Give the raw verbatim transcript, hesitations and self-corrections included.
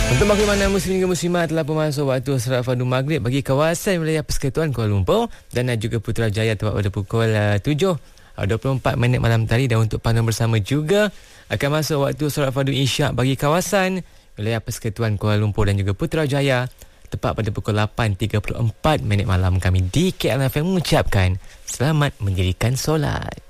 Untuk bagaimana muslim dan muslimat telah memasuk waktu solat fardu maghrib bagi kawasan wilayah Persekutuan Kuala Lumpur dan juga Putrajaya tepat pada pukul uh, tujuh dua puluh empat minit malam tadi. Dan untuk panduan bersama juga akan masuk waktu solat fardu isyak bagi kawasan wilayah Persekutuan Kuala Lumpur dan juga Putrajaya tepat pada pukul lapan tiga puluh empat minit malam. Kami di K L F M mengucapkan selamat mendirikan solat.